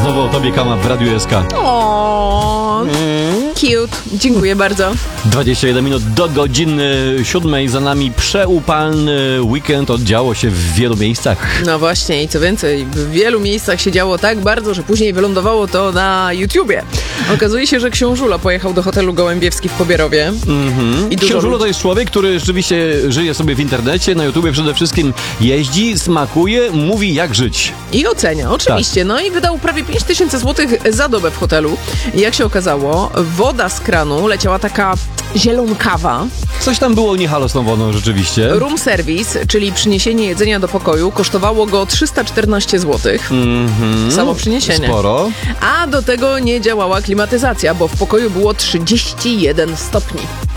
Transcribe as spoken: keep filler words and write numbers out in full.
Znowu o tobie, Kama, w Radiu S K. O, cute. Dziękuję bardzo. dwadzieścia jeden minut do godziny siódmej. Za nami przeupalny weekend. Oddziało się w wielu miejscach. No właśnie i co więcej, w wielu miejscach się działo tak bardzo, że później wylądowało to na YouTubie. Okazuje się, że Książula pojechał do hotelu Gołębiewski w Pobierowie. Mhm. I dużo Książulo ludzi- to jest człowiek, który rzeczywiście żyje sobie w internecie, na YouTubie przede wszystkim jeździ, smakuje, mówi jak żyć. I ocenia, oczywiście. No i wydał prawie pięć tysięcy złotych za dobę w hotelu. I jak się okazało, woda z kranu leciała taka zielonkawa. Coś tam było nie halo z tą wodą rzeczywiście. Room service, czyli przyniesienie jedzenia do pokoju, kosztowało go trzysta czternaście złotych. Mhm. Samo przyniesienie. Sporo. A do tego nie działała klimatyzacja, bo w pokoju było trzydzieści jeden stopni.